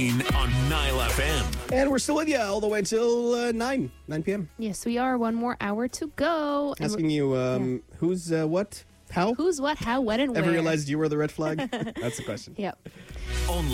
on Nile FM. And we're still with you all the way till 9 p.m. Yes, we are. One more hour to go. And Asking you who's what, how? who's what, how, when, and where. Ever realized you were the red flag? That's the question. Yep. Only